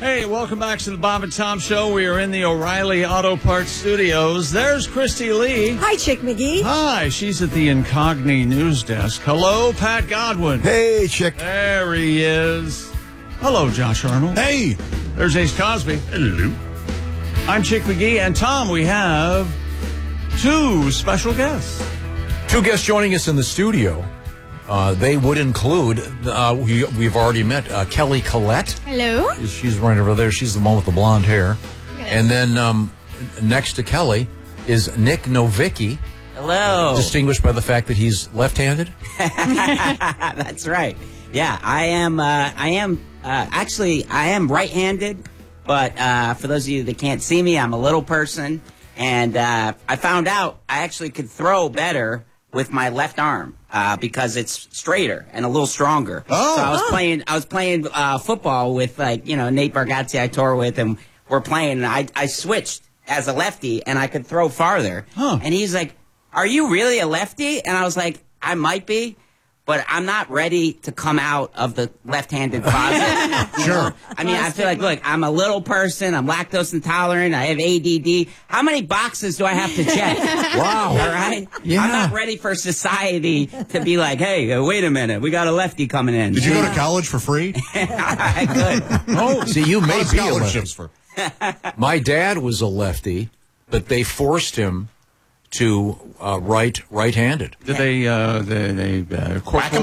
Hey, welcome back to the Bob and Tom Show. We are in the O'Reilly Auto Parts Studios. There's Christy Lee. Hi, Chick McGee. Hi, she's at the Incogni News Desk. Hello, Pat Godwin. Hey, Chick. There he is. Hello, Josh Arnold. Hey. There's Ace Cosby. Hello. I'm Chick McGee, and Tom, we have two special guests. Two guests joining us in the studio. They would include, we've already met, Kelly Collette. Hello. She's right over there. She's the one with the blonde hair. And then next to Kelly is Nick Novicki. Hello. Distinguished by the fact that he's left-handed. That's right. Yeah, I am right-handed, but for those of you that can't see me, I'm a little person, and I found out I actually could throw better with my left arm because it's straighter and a little stronger. Oh. So I was playing football with Nate Bargatze I tore with, and we're playing, and I switched as a lefty, and I could throw farther. Huh. And he's like, "Are you really a lefty?" And I was like, "I might be, but I'm not ready to come out of the left-handed closet." Sure. I mean, I feel like, look, I'm a little person. I'm lactose intolerant. I have ADD. How many boxes do I have to check? Wow. All right? Yeah. I'm not ready for society to be like, hey, wait a minute. We got a lefty coming in. Did you go to college for free? I could. Oh, see, you may be a lefty. Scholarships for. My dad was a lefty, but they forced him to right-handed. Did they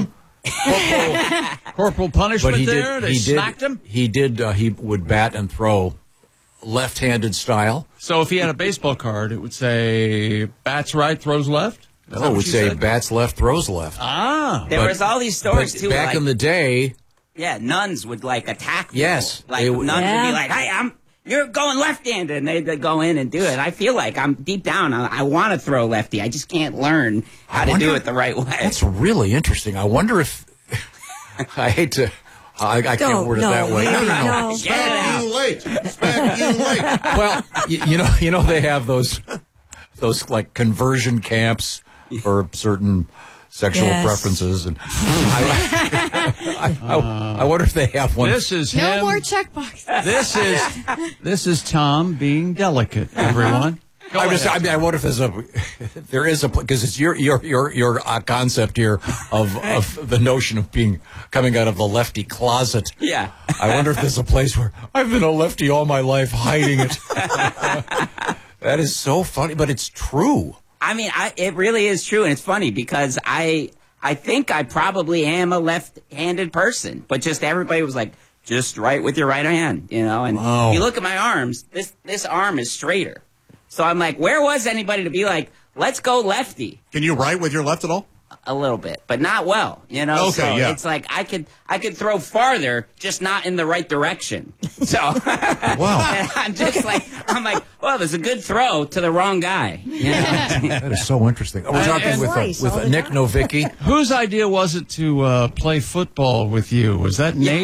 corporal punishment But there? They smacked him? He would bat and throw left-handed style. So if he had a baseball card, it would say, bats right, throws left? Is that No, it what would you say said? bats left, throws left. Ah. There was all these stories, But too. back like, in the day, yeah, nuns would, attack people. Yes, Like, they nuns would- would Yeah. be like, hey, you're going left-handed, and they'd go in and do it. I feel like I'm deep down, I want to throw lefty. I just can't learn how to do it the right way. That's really interesting. I wonder if I hate to. I can't Don't, word it no, that way. maybe No. no. Get it out. Late. Well, you know they have those like conversion camps for certain sexual Yes. preferences, and I wonder if they have one. This is No him. more checkboxes. This is Tom being delicate, everyone. Go ahead. I wonder if there is a because it's your concept here of the notion of coming out of the lefty closet. Yeah. I wonder if there's a place where I've been a lefty all my life, hiding it. That is so funny, but it's true. I mean, it really is true, and it's funny because I think I probably am a left-handed person, but just everybody was like, just right with your right hand, And Wow. if you look at my arms, this arm is straighter. So I'm like, where was anybody to be like, let's go lefty? Can you write with your left at all? A little bit, but not well, Okay, so yeah. it's like I could throw farther, just not in the right direction. So Wow. and I'm like, well, there's a good throw to the wrong guy. That is so interesting. We're talking and with twice all the Nick time. Novicki. Whose idea was it to play football with you? Was that Nate?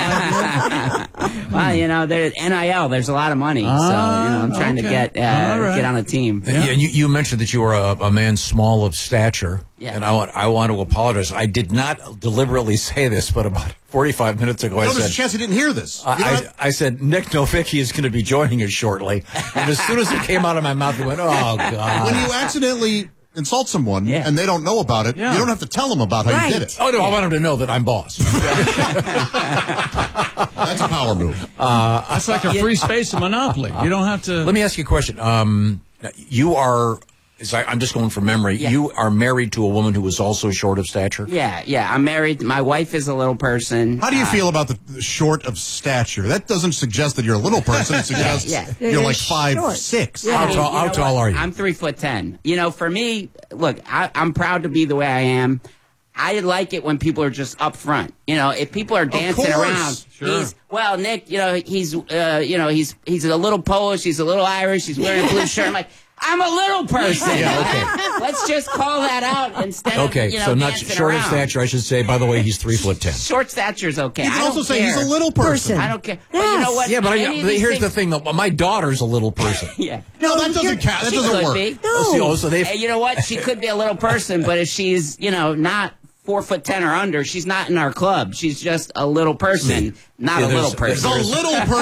Well, there's NIL. There's a lot of money, so I'm trying to okay. get All right. get on a team. Yeah, you mentioned that you were a man small of stature, Yeah. and I want to apologize. I did not deliberately say this, but about 45 minutes ago I There's a said, chance he didn't hear this. I said, Nick Novicki is going to be joining us shortly. And as soon as it came out of my mouth, I went, oh, God. When you accidentally insult someone Yeah. and they don't know about it, Yeah. you don't have to tell them about how Right. you did it. Oh, no, I want him to know that I'm boss. That's a power move. That's like a free space in Monopoly. You don't have to. Let me ask you a question. You are, I'm just going from memory, Yeah. you are married to a woman who is also short of stature? Yeah. I'm married. My wife is a little person. How do you feel about the short of stature? That doesn't suggest that you're a little person. It suggests Yeah. you're like Short. 5'6". Yeah. How tall are you? I'm 3'10". For me, look, I'm proud to be the way I am. I like it when people are just up front. If people are dancing course. around, Sure. Nick, he's a little Polish, he's a little Irish, he's wearing a blue shirt. I'm like, I'm a little person. Yeah, okay. Let's just call that out instead Okay, of, so not dancing short of around. stature, I should say. By the way, he's 3'10". Short stature's okay. You can I also don't say he's care. a little person. I don't care. But you know what? Yeah, but Any of these here's the things- thing, though. My daughter's a little person. Yeah. No, that doesn't count. That She doesn't could work. be. No. So they Hey, you know what? She could be a little person, but if she's, not 4'10" or under, she's not in our club. She's just a little person, not a little there's- person. The little person.